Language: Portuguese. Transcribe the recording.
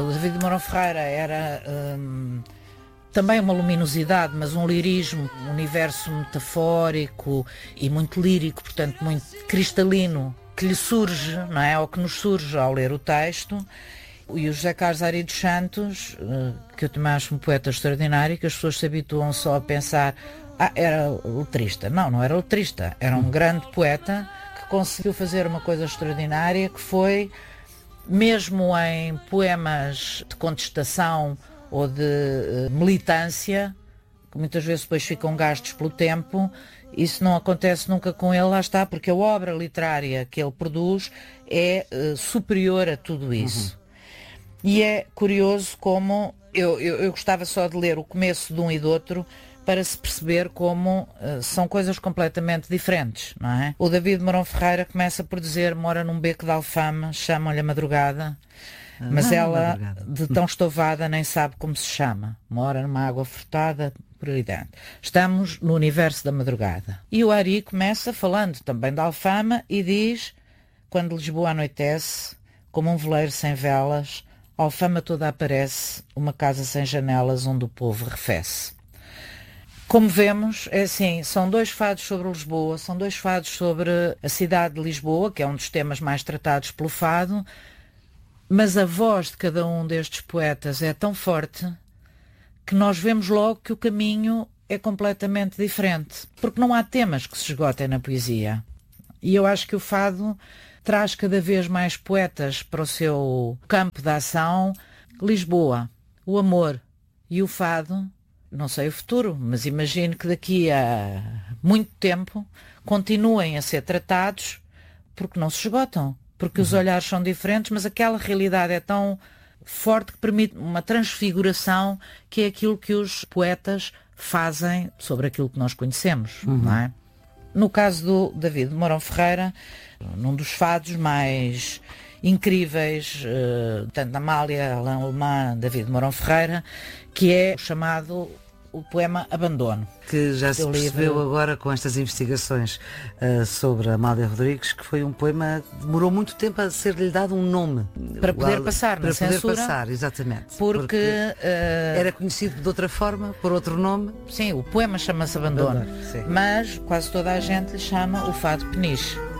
O David de Mourão Ferreira era também uma luminosidade, mas um lirismo, um universo metafórico e muito lírico, portanto muito cristalino, que lhe surge, não é? Ou que nos surge ao ler o texto. E o José Carlos Ari dos Santos, que eu também acho um poeta extraordinário, que as pessoas se habituam só a pensar, era letrista. Não era letrista, era um grande poeta que conseguiu fazer uma coisa extraordinária, que foi, mesmo em poemas de contestação ou de militância, que muitas vezes depois ficam gastos pelo tempo, isso não acontece nunca com ele, lá está, porque a obra literária que ele produz é superior a tudo isso. E é curioso como, eu gostava só de ler o começo de um e do outro, para se perceber como são coisas completamente diferentes, não é? O David de Mourão Ferreira começa por dizer, mora num beco de Alfama, chamam-lhe a Madrugada, mas ela, de tão estovada, nem sabe como se chama. Mora numa água furtada por aí dentro. Estamos no universo da madrugada. E o Ari começa falando também da Alfama e diz, quando Lisboa anoitece, como um veleiro sem velas, a Alfama toda aparece, uma casa sem janelas onde o povo arrefece. Como vemos, é assim, são dois fados sobre Lisboa, são dois fados sobre a cidade de Lisboa, que é um dos temas mais tratados pelo fado, mas a voz de cada um destes poetas é tão forte que nós vemos logo que o caminho é completamente diferente, porque não há temas que se esgotem na poesia. E eu acho que o fado traz cada vez mais poetas para o seu campo de ação. Lisboa, o amor e o fado, não sei o futuro, mas imagino que daqui a muito tempo continuem a ser tratados porque não se esgotam, porque os olhares são diferentes, mas aquela realidade é tão forte que permite uma transfiguração, que é aquilo que os poetas fazem sobre aquilo que nós conhecemos, não é? No caso do David de Mourão Ferreira, num dos fados mais incríveis, tanto Amália, Alain Alemã, David de Mourão Ferreira, que é chamado o poema Abandono. Que já se percebeu agora com estas investigações sobre a Amália Rodrigues, que foi um poema que demorou muito tempo a ser-lhe dado um nome. Para poder passar na censura. Para poder passar, exatamente. Porque era conhecido de outra forma, por outro nome. Sim, o poema chama-se Abandono, mas quase toda a gente lhe chama o fado Peniche.